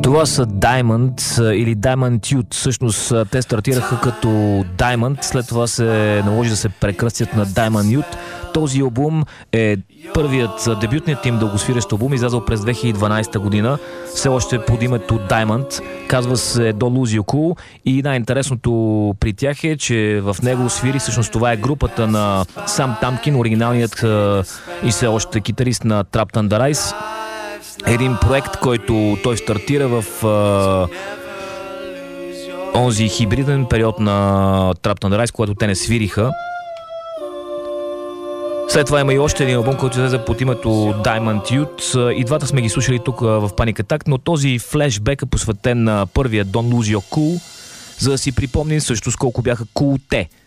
Това са Diamond или Diamond Youth. Всъщност те стартираха като Diamond, след това се наложи да се прекръстят на Diamond Youth. Този албум е първият дебютният им дългосвирещ албум, излязъл през 2012 година, все още под името Diamond. Казва се Don't Lose Your Cool и най-интересното при тях е, че в него свири, всъщност това е групата на Сам Тамкин, оригиналният и все още китарист на Trapped Under Ice. Един проект, който той стартира в онзи хибриден период на Trapped Under Ice, когато те не свириха. След това има и още един албум, който излезе под името Diamond Youth. И двата сме ги слушали тук в Panic Attack, но този флешбек е посветен на първия Don't Lose Your Cool, за да си припомним също с колко бяха cool те